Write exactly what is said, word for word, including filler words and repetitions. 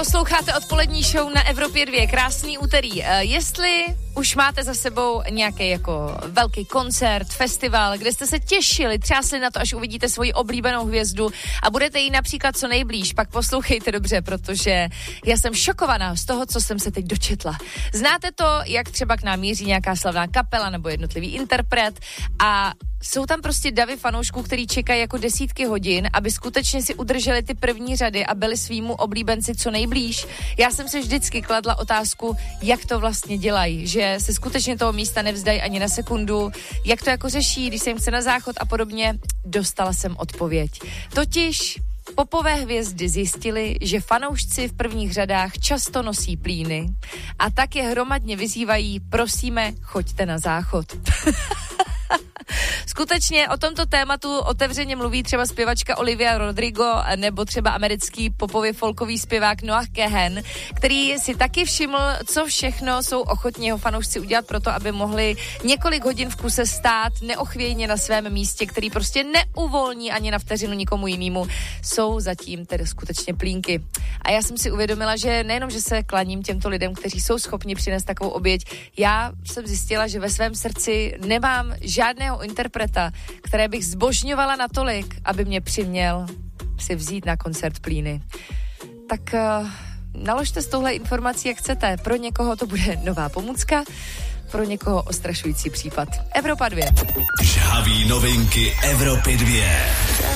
Posloucháte odpolední show na Evropě dva. Krásný úterý. Jestli už máte za sebou nějaký jako velký koncert, festival, kde jste se těšili, třásli na to, až uvidíte svoji oblíbenou hvězdu a budete jí například co nejblíž, pak poslouchejte dobře, protože já jsem šokovaná z toho, co jsem se teď dočetla. Znáte to, jak třeba k nám míří nějaká slavná kapela nebo jednotlivý interpret a jsou tam prostě davy fanoušků, který čekají jako desítky hodin, aby skutečně si udrželi ty první řady a byli svýmu oblíbenci co nejblíž. Já jsem se vždycky kladla otázku, jak to vlastně dělají, že se skutečně toho místa nevzdají ani na sekundu, jak to jako řeší, když se jim chce na záchod a podobně. Dostala jsem odpověď. Totiž popové hvězdy zjistili, že fanoušci v prvních řadách často nosí plíny a tak je hromadně vyzývají, prosíme, choďte na záchod. Skutečně o tomto tématu otevřeně mluví třeba zpěvačka Olivia Rodrigo nebo třeba americký popově folkový zpěvák Noah Kahan, který si taky všiml, co všechno jsou ochotní jeho fanoušci udělat pro to, aby mohli několik hodin v kuse stát neochvějně na svém místě, který prostě neuvolní ani na vteřinu nikomu jinému. Jsou zatím tedy skutečně plínky. A já jsem si uvědomila, že nejenom, že se klaním těmto lidem, kteří jsou schopni přinést takovou oběť, já jsem zjistila, že ve svém srdci nemám žádného interpreta, které bych zbožňovala natolik, aby mě přiměl si vzít na koncert plíny. Tak uh, naložte s touhle informací, jak chcete. Pro někoho to bude nová pomůcka, pro někoho ostrašující případ. Evropa dva. Žhaví novinky Evropy dva.